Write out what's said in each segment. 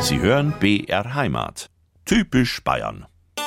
Sie hören BR Heimat. Typisch Bayern.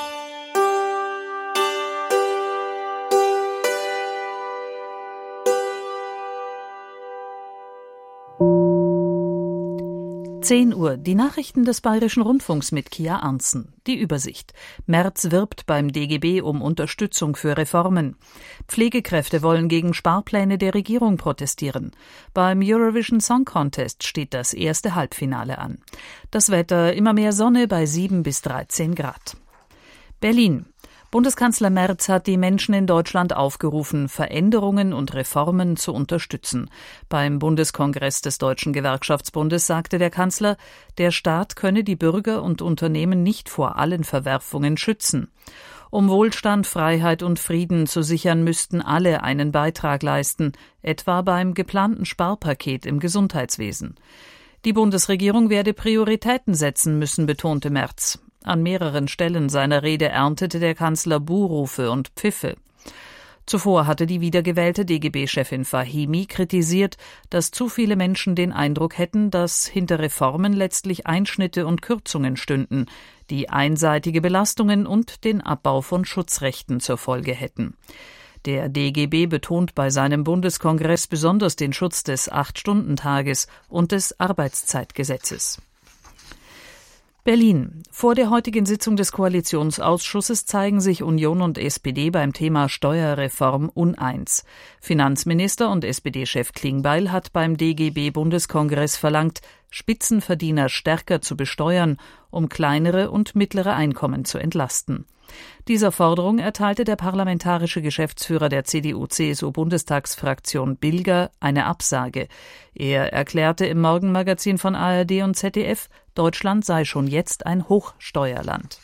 Uhr, die Nachrichten des Bayerischen Rundfunks mit Kia Arntzen. Die Übersicht. Merz wirbt beim DGB um Unterstützung für Reformen. Pflegekräfte wollen gegen Sparpläne der Regierung protestieren. Beim Eurovision Song Contest steht das erste Halbfinale an. Das Wetter: immer mehr Sonne bei 7 bis 13 Grad. Berlin. Bundeskanzler Merz hat die Menschen in Deutschland aufgerufen, Veränderungen und Reformen zu unterstützen. Beim Bundeskongress des Deutschen Gewerkschaftsbundes sagte der Kanzler, der Staat könne die Bürger und Unternehmen nicht vor allen Verwerfungen schützen. Um Wohlstand, Freiheit und Frieden zu sichern, müssten alle einen Beitrag leisten, etwa beim geplanten Sparpaket im Gesundheitswesen. Die Bundesregierung werde Prioritäten setzen müssen, betonte Merz. An mehreren Stellen seiner Rede erntete der Kanzler Buhrufe und Pfiffe. Zuvor hatte die wiedergewählte DGB-Chefin Fahimi kritisiert, dass zu viele Menschen den Eindruck hätten, dass hinter Reformen letztlich Einschnitte und Kürzungen stünden, die einseitige Belastungen und den Abbau von Schutzrechten zur Folge hätten. Der DGB betont bei seinem Bundeskongress besonders den Schutz des 8-Stunden-Tages und des Arbeitszeitgesetzes. Berlin. Vor der heutigen Sitzung des Koalitionsausschusses zeigen sich Union und SPD beim Thema Steuerreform uneins. Finanzminister und SPD-Chef Klingbeil hat beim DGB-Bundeskongress verlangt, Spitzenverdiener stärker zu besteuern, um kleinere und mittlere Einkommen zu entlasten. Dieser Forderung erteilte der parlamentarische Geschäftsführer der CDU-CSU-Bundestagsfraktion Bilger eine Absage. Er erklärte im Morgenmagazin von ARD und ZDF, Deutschland sei schon jetzt ein Hochsteuerland.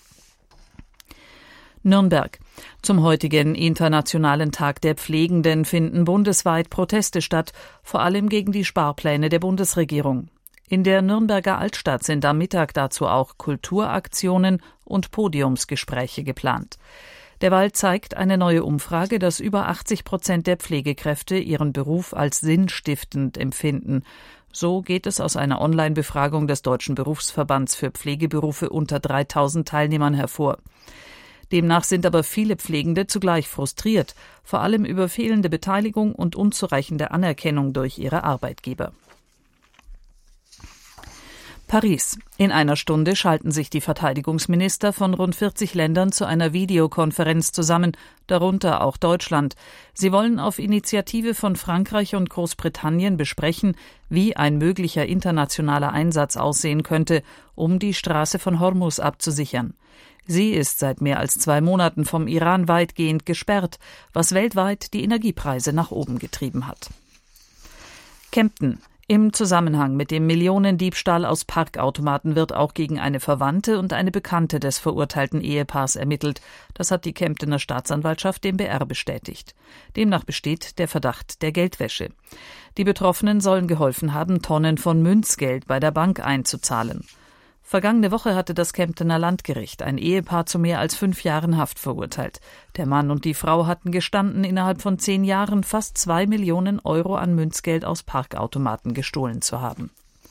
Nürnberg. Zum heutigen Internationalen Tag der Pflegenden finden bundesweit Proteste statt, vor allem gegen die Sparpläne der Bundesregierung. In der Nürnberger Altstadt sind am Mittag dazu auch Kulturaktionen und Podiumsgespräche geplant. Derweil zeigt eine neue Umfrage, dass über 80% der Pflegekräfte ihren Beruf als sinnstiftend empfinden. So geht es aus einer Online-Befragung des Deutschen Berufsverbands für Pflegeberufe unter 3000 Teilnehmern hervor. Demnach sind aber viele Pflegende zugleich frustriert, vor allem über fehlende Beteiligung und unzureichende Anerkennung durch ihre Arbeitgeber. Paris. In einer Stunde schalten sich die Verteidigungsminister von rund 40 Ländern zu einer Videokonferenz zusammen, darunter auch Deutschland. Sie wollen auf Initiative von Frankreich und Großbritannien besprechen, wie ein möglicher internationaler Einsatz aussehen könnte, um die Straße von Hormuz abzusichern. Sie ist seit mehr als 2 Monaten vom Iran weitgehend gesperrt, was weltweit die Energiepreise nach oben getrieben hat. Kempten. Im Zusammenhang mit dem Millionendiebstahl aus Parkautomaten wird auch gegen eine Verwandte und eine Bekannte des verurteilten Ehepaars ermittelt. Das hat die Kemptener Staatsanwaltschaft dem BR bestätigt. Demnach besteht der Verdacht der Geldwäsche. Die Betroffenen sollen geholfen haben, Tonnen von Münzgeld bei der Bank einzuzahlen. Vergangene Woche hatte das Kemptener Landgericht ein Ehepaar zu mehr als 5 Jahren Haft verurteilt. Der Mann und die Frau hatten gestanden, innerhalb von 10 Jahren fast 2 Millionen Euro an Münzgeld aus Parkautomaten gestohlen zu haben.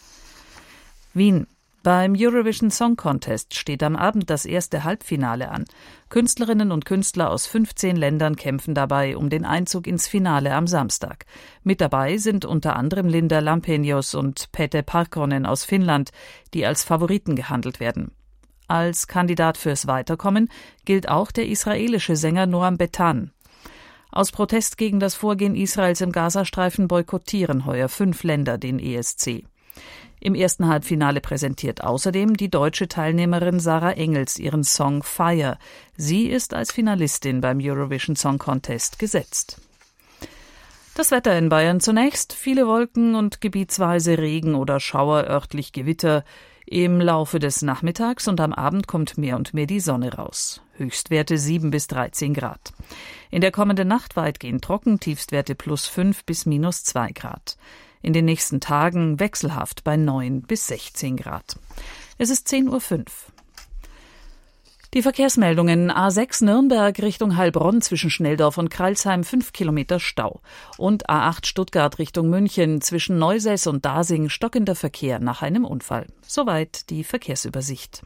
Wien. Beim Eurovision Song Contest steht am Abend das erste Halbfinale an. Künstlerinnen und Künstler aus 15 Ländern kämpfen dabei um den Einzug ins Finale am Samstag. Mit dabei sind unter anderem Linda Lampenius und Pete Parkkonen aus Finnland, die als Favoriten gehandelt werden. Als Kandidat fürs Weiterkommen gilt auch der israelische Sänger Noam Betan. Aus Protest gegen das Vorgehen Israels im Gazastreifen boykottieren heuer 5 Länder den ESC. Im ersten Halbfinale präsentiert außerdem die deutsche Teilnehmerin Sarah Engels ihren Song Fire. Sie ist als Finalistin beim Eurovision Song Contest gesetzt. Das Wetter in Bayern zunächst: viele Wolken und gebietsweise Regen oder Schauer, örtlich Gewitter. Im Laufe des Nachmittags und am Abend kommt mehr und mehr die Sonne raus. Höchstwerte 7 bis 13 Grad. In der kommenden Nacht weitgehend trocken, Tiefstwerte +5 bis -2 Grad. In den nächsten Tagen wechselhaft bei 9 bis 16 Grad. Es ist 10:05 Uhr. Die Verkehrsmeldungen: A6 Nürnberg Richtung Heilbronn zwischen Schnelldorf und Crailsheim 5 Kilometer Stau. Und A8 Stuttgart Richtung München zwischen Neusäß und Dasing stockender Verkehr nach einem Unfall. Soweit die Verkehrsübersicht.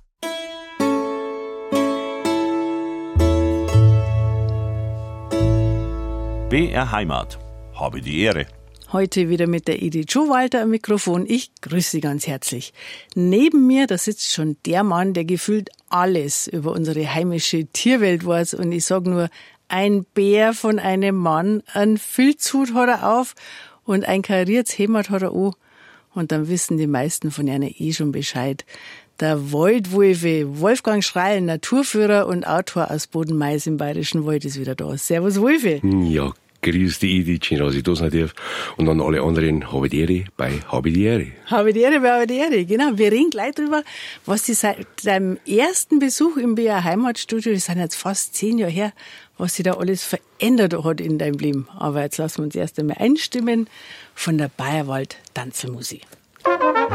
BR Heimat. Habe die Ehre. Heute wieder mit der Edith Schowalter am Mikrofon. Ich grüße Sie ganz herzlich. Neben mir, da sitzt schon der Mann, der gefühlt alles über unsere heimische Tierwelt weiß. Und ich sage nur, ein Bär von einem Mann, ein Filzhut hat er auf und ein kariertes Hemd hat er an. Und dann wissen die meisten von einer schon Bescheid. Der Waldwolfe, Wolfgang Schreil, Naturführer und Autor aus Bodenmais im Bayerischen Wald, ist wieder da. Servus Wolfe. Ja, grüß die Edith, schön, dass ich da sein darf. Und an alle anderen, habe die Ehre bei Habe die Ehre. Habe die Ehre bei Habe die Ehre, genau. Wir reden gleich drüber, was Sie seit deinem ersten Besuch im BR Heimatstudio, das sind jetzt fast 10 Jahre her, was sich da alles verändert hat in deinem Leben. Aber jetzt lassen wir uns erst einmal einstimmen von der Bayerwald Tanzelmusik.